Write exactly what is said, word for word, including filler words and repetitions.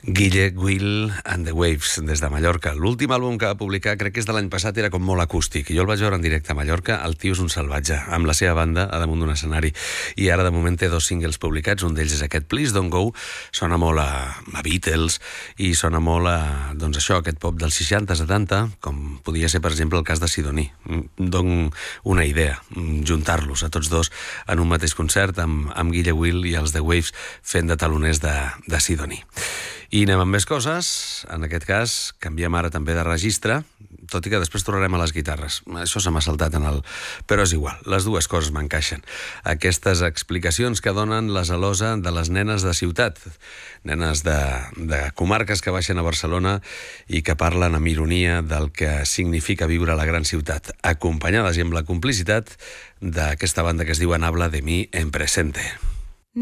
Guille Will and the Waves, des de Mallorca. L'últim àlbum que va publicar, crec que és de l'any passat, era com molt acústic. Jo el vaig veure en directe a Mallorca, el tio és un salvatge, amb la seva banda a damunt d'un escenari. I ara, de moment, té dos singles publicats, un d'ells és aquest Please Don't Go, sona molt a, a Beatles, i sona molt a, doncs això, aquest pop dels seixanta setanta, com podia ser, per exemple, el cas de Sidoní. Don una idea, juntar-los a tots dos en un mateix concert, amb, amb Guille Will i els The Waves fent de taloners de, de Sidoní. I anem amb més coses. En aquest cas, canviem ara també de registre, tot i que després tornarem a les guitarres. Això se m'ha saltat en el... Però és igual, les dues coses m'encaixen. Aquestes explicacions que donen la Zelosa de les nenes de ciutat, nenes de, de comarques que baixen a Barcelona i que parlen amb ironia del que significa viure a la gran ciutat, acompanyades i amb la complicitat d'aquesta banda que es diu Habla de mi en presente.